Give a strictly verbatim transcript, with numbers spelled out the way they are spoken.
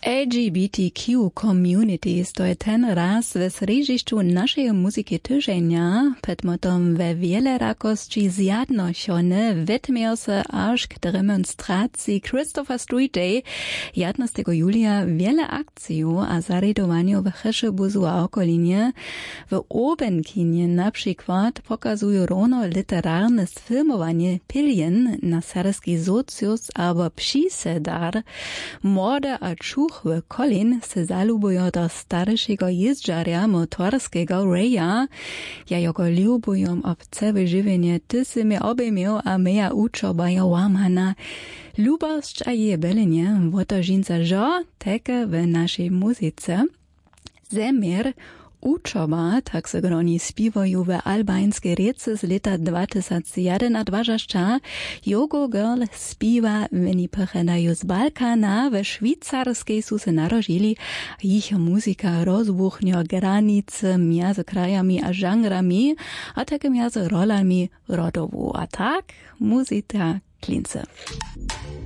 L G B T Q communities to je ten raz w središću naszej muzyki tyżenia, pod motom we wiele rakości zjednoczone wytmiał se aż k demonstracji Christopher Street Day jedenastego julia wiele akcji a zaredowaniu w Cheszebuzu a okolinie. W Obenkinie na przykład pokazują rono literarne sfilmowanie Pilien na serbski Socius albo Psisedar. Młode a czuchły Colin se zalubują do starszego jeździarza motorskiego Raya. Ja jego lubują obce żywienie tysymi obejmią a meja uczoba ja łamana. Lubość a jebelenie woto żinca żo teke w naszej muzyce. Zemier uczoba, tak se groni spiwajú v albańskiej riece z leta dwa tysiące jeden dwadzieścia. Yogo Girl spiwa, veni pochadajú z Balkana, ve Švýcarskej sú se narodili, ich muzika rozbuchňa granice między krajami a žanrami, a také między rolami rodovu. A tak, muzika klince.